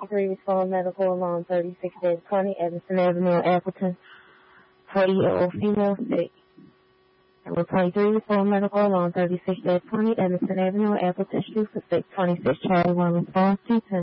23 respond medical alarm 36-20 Evanston Avenue, Appleton. 40-year-old female sick. Number 23 respond medical alarm 36-20 Evanston Avenue, Appleton Street for 626 Charlie 1 response 210.